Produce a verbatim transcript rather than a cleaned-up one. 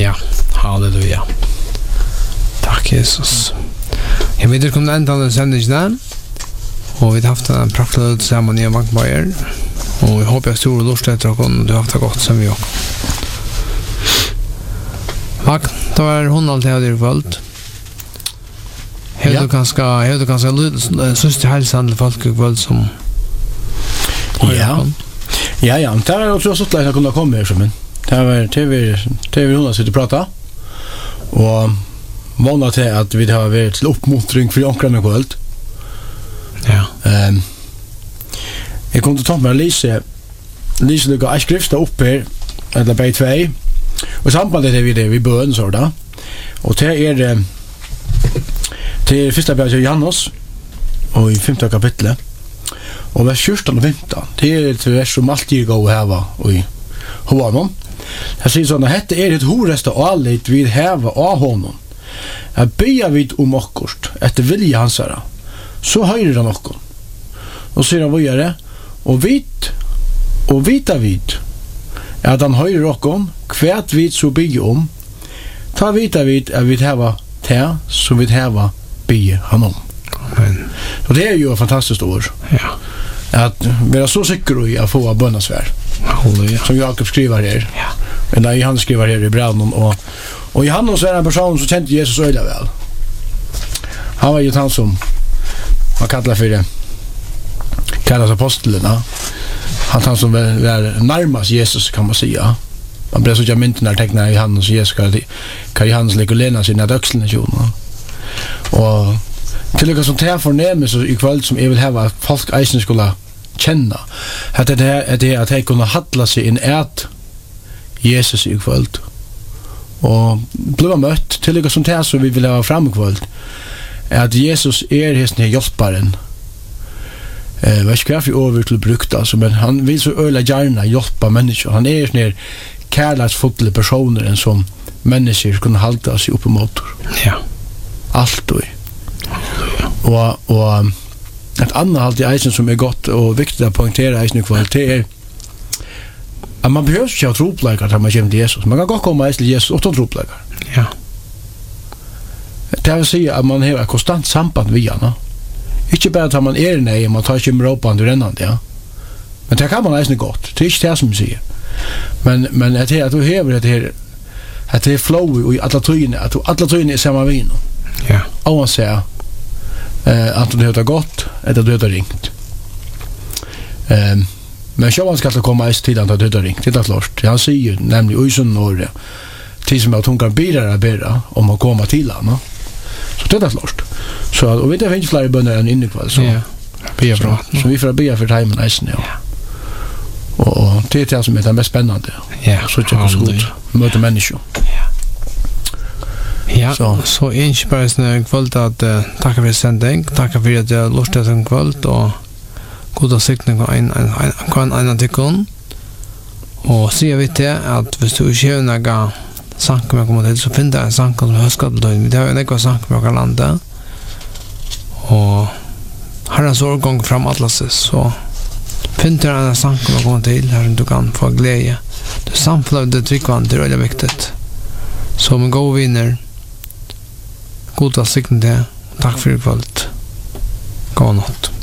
Ja, halleluja. Tack Jesus. Jag vet inte om det ända sändes där. Och vi har haft en praktisk tillsammans i Magbayer. Och vi hoppas jag stor lust efter och du har haft det gott som vi också. Tack, det var hon alltid hade det valt. Hur du kanske hur du kanske syster hälsan till folk väl som Ja. Ja, ja, det var också så att jag kunde komma här som en. Det var T V T V hon sitter och prata. Och vana till att vi har varit till uppmuntring för onkrarna kvällt. Ja. Ehm Jag kunde ta med Lise Lise det går skrifta upp här eller på två. Och samband det vi det vi bön så där. Och det är det till första brevet Johannes och i femte kapitlet. Och vers fjorton och femton. Det är ett vers som alltid går att häva och i honom. Här säger sådana, hette är ett horeste och allit vid häva av honom. Jag ber vid om okkost efter vilja hans herra. Så höjer han okkom. Och så är han vidare. Och vit och vita vid att han höjer okkom kvärt vid så bygger om. Ta vita vid att vi häva tär så vi häva be honom. Amen. Och det är ju ett fantastiskt ord. Ja. Att vara så säker i att få bönnasvär. Halleluja. Som Jakob skriver här. Ja. Eller han skriver här i brevn och och Johannes är en person som kände Jesus öjla väl. Han var ju han som man kallar för det kallas apostlarna. Han han som var närmast Jesus kan man säga. Man blev så jämnt när tecknar Johannes Jesus kan Johannes legolena sina döxlarna ju. Och till och med sånt här förnämmer så i kväll som jag vill ha att folk eisen skulle känna att det är det att jag kunna handla sig in ät Jesus i kväll och bli mött till och med sånt här så vi vill ha fram i kväll att Jesus är hästen hjälparen eh vad ska jag över till brukt alltså men han vill så öla gärna hjälpa människor han är ner kärleksfulla personer en som människor kan hålla sig upp emot. Ja. Allt då. Och och ett annat halt i eisen som är gott och viktigt att poängtera eisen kvalitet är att man behöver inte ha tropläkare när man kommer till Jesus. Man kan gå komma till Jesus utan tropläkare. Ja. Det vill säga att man har ett konstant samband med honom. Inte bara att man är nej, man tar inte med råpan till rennan, ja. Men det kan man eisen gott. Det är inte det som jag säger. Men, men det är att du häver det här att det är flow i alla tryggna, att alla tryggna är samma vin. Ja. Och man säger eh att du har gått eller du har ringt. Ehm um, men så man ska komma i tid att du har ringt. Det är klart. Han säger nämligen usen norr till som att hon kan bidra bättre om att komma till honom. Så det är klart. Så och vi det finns fler bönder än inne kväll så. Ja. Be bra. Så vi får be för timern nästan ja. Och, och det är det som är det mest spännande. Ja. Så tycker jag så gott. Möta människor. Ja, så, så inte bara sån kväll att uh, tacka för sändning, tacka för att jag lustat en kväll och goda siktning och en en en en artikel. Och se vi det att hvis du inte har några saker med kommer till så finns det en sak som har skadat då. Vi har en ekva sak med att landa. Och har en så gång fram atlases så finns det en sak som kommer till här som du kan få glädje. Det samflöde tryckvand det är väldigt viktigt. Så man går vinner. God att sikta det. Tack för ikväll. God natt.